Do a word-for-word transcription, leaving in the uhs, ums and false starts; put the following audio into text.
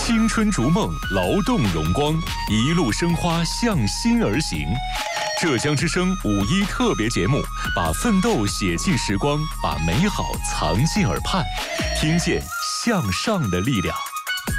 青春逐梦，劳动荣光，一路生花向心而行。浙江之声五一特别节目，把奋斗写进时光，把美好藏进耳畔，听见向上的力量。